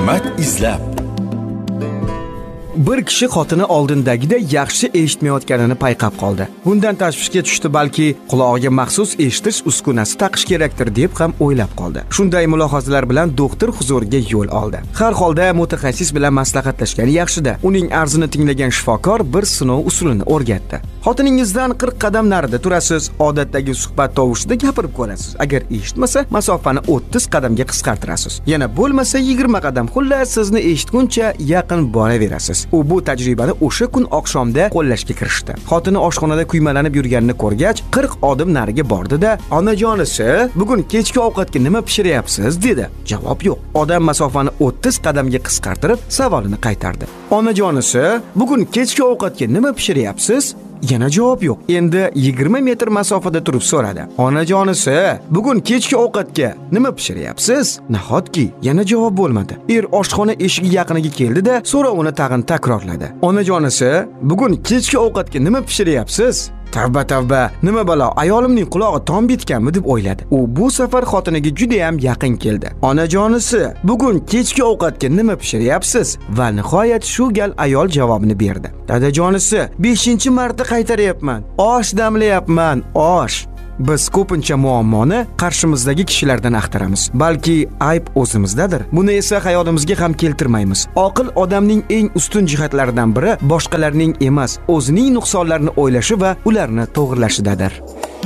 Hikmat izlab. Bir kishi xotini oldindagida yaxshi eshitmayotganini payqab qoldi. Bundan tashvishga tushdi, balki qulog'iga maxsus eshitish uskunasi taqish kerakdir deb ham o'ylab qoldi. Shunday mulohazalar bilan doktor huzuriga yo'l oldi. Har holda mutaxassis bilan maslahatlashgan yaxshi-da. Uning arzini tinglagan shifokor bir sinov usulini o'rgatdi. Xotiningizdan 40 qadam narida turasiz, odatdagi suhbat tovushida gapirib ko'rasiz. Agar eshitmasa, masofani 30 qadamga qisqartirasiz. Yana bo'lmasa 20 qadam, xullas sizni eshitguncha yaqin boraverasiz. U bu tajribani o'sha kun oqshomda qo'llashga kirishdi. Xotini oshxonada kuymalanib yurganini ko'rgach, 40 odim nariga bordi-da, "Onajonisi, bugun kechki ovqatga nima pishiryapsiz?" dedi. Javob yo'q. Odam masofani 30 qadamga qisqartirib savolini qaytardi. "Onajonisi, bugun kechki ovqatga nima pishiryapsiz?" Yana javob yo'q. Endi 20 metr masofada turib so'radi. "Onajonisi, bugun kechki ovqatga nima pishiryapsiz?" Nahotki yana javob bo'lmadi. Oshxona eshigi yaqiniga keldi-da, so'rovini tag'in takrorladi. "Onajonisi, bugun kechki ovqatga nima pishiryapsiz?" Tavba, nima balo, ayolimning qulog'i tom bitganmi deb o'yladi. U bu safar xotiniga juda ham yaqin keldi. "Onajonisi, bugun kechki ovqatga nima pishiryapsiz?" Va nihoyat shu gal ayol javobini berdi. "Dadajonisi, 5-marta qaytaryapman. Osh damlayapman, osh." Biz ko'pincha muammoni qarshimizdagi kishilardan axtaramiz. Balki ayb o'zimizdadir. Buni esa hayotimizga ham keltirmaymiz. Oqil odamning eng ustun jihatlaridan biri boshqalarning emas, o'zining nuqsonlarini o'ylashi va ularni to'g'rilashidadir.